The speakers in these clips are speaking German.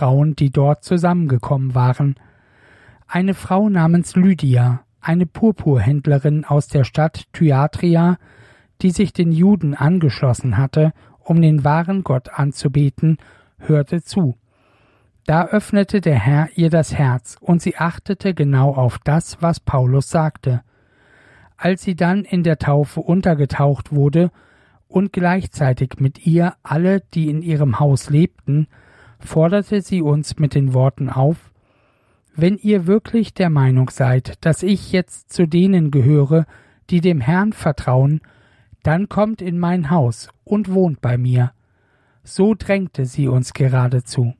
Frauen, die dort zusammengekommen waren. Eine Frau namens Lydia, eine Purpurhändlerin aus der Stadt Thyatira, die sich den Juden angeschlossen hatte, um den wahren Gott anzubeten, hörte zu. Da öffnete der Herr ihr das Herz, und sie achtete genau auf das, was Paulus sagte. Als sie dann in der Taufe untergetaucht wurde und gleichzeitig mit ihr alle, die in ihrem Haus lebten, forderte sie uns mit den Worten auf: Wenn ihr wirklich der Meinung seid, dass ich jetzt zu denen gehöre, die dem Herrn vertrauen, dann kommt in mein Haus und wohnt bei mir. So drängte sie uns geradezu.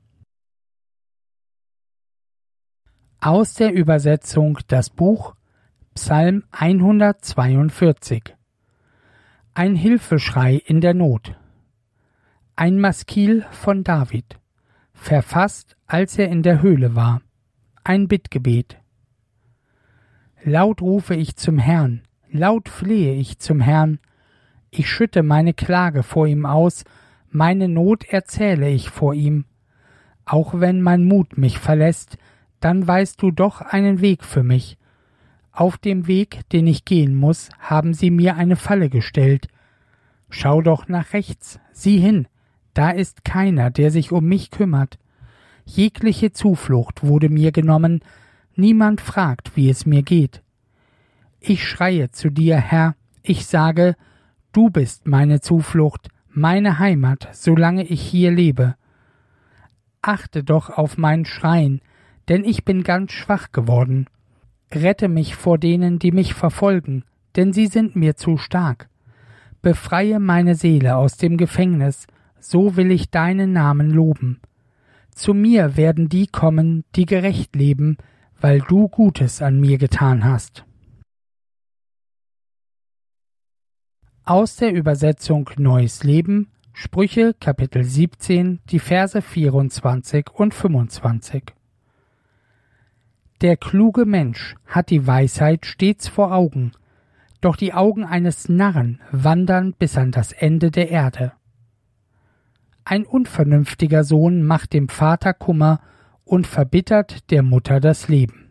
Aus der Übersetzung das Buch Psalm 142. Ein Hilfeschrei in der Not. Ein Maskil von David, verfasst, als er in der Höhle war. Ein Bittgebet. Laut rufe ich zum Herrn, laut flehe ich zum Herrn. Ich schütte meine Klage vor ihm aus, meine Not erzähle ich vor ihm. Auch wenn mein Mut mich verlässt, dann weißt du doch einen Weg für mich. Auf dem Weg, den ich gehen muss, haben sie mir eine Falle gestellt. Schau doch nach rechts, sieh hin, da ist keiner, der sich um mich kümmert. Jegliche Zuflucht wurde mir genommen, niemand fragt, wie es mir geht. Ich schreie zu dir, Herr, ich sage, du bist meine Zuflucht, meine Heimat, solange ich hier lebe. Achte doch auf mein Schreien, denn ich bin ganz schwach geworden. Rette mich vor denen, die mich verfolgen, denn sie sind mir zu stark. Befreie meine Seele aus dem Gefängnis, so will ich deinen Namen loben. Zu mir werden die kommen, die gerecht leben, weil du Gutes an mir getan hast. Aus der Übersetzung Neues Leben, Sprüche Kapitel 17, die Verse 24 und 25. Der kluge Mensch hat die Weisheit stets vor Augen, doch die Augen eines Narren wandern bis an das Ende der Erde. Ein unvernünftiger Sohn macht dem Vater Kummer und verbittert der Mutter das Leben.